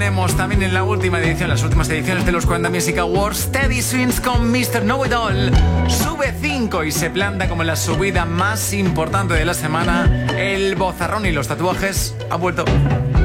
Tenemos también en la última edición, las últimas ediciones de los 40 Music Awards, Teddy Swims con Mr. Know It All. Sube 5 y se planta como la subida más importante de la semana. El bozarrón y los tatuajes han vuelto.